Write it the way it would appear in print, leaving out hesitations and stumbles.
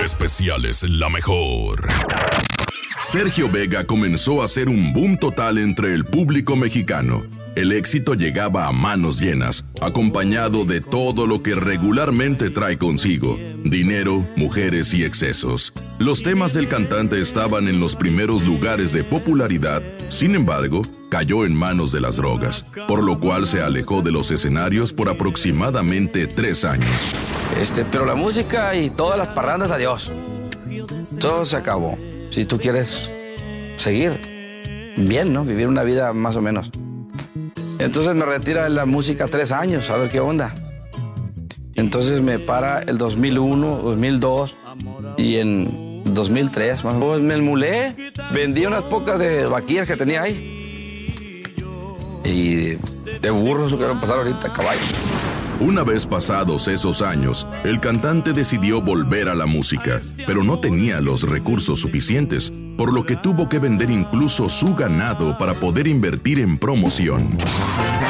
Especiales La Mejor. Sergio Vega comenzó a hacer un boom total entre el público mexicano. El éxito llegaba a manos llenas, acompañado de todo lo que regularmente trae consigo: dinero, mujeres y excesos. Los temas del cantante estaban en los primeros lugares de popularidad. Sin embargo, cayó en manos de las drogas, por lo cual se alejó de los escenarios por aproximadamente 3 años. Pero la música y todas las parrandas, adiós. Todo se acabó. Si tú quieres seguir bien, ¿no? Vivir una vida más o menos. Entonces me retira de la música 3 años, a ver qué onda. Entonces me para el 2001, 2002 y en 2003 más o menos me enmulé. Vendí unas pocas de vaquillas que tenía ahí. Y de burros que van a pasar ahorita, caballos. Una vez pasados esos años, el cantante decidió volver a la música, pero no tenía los recursos suficientes, por lo que tuvo que vender incluso su ganado para poder invertir en promoción.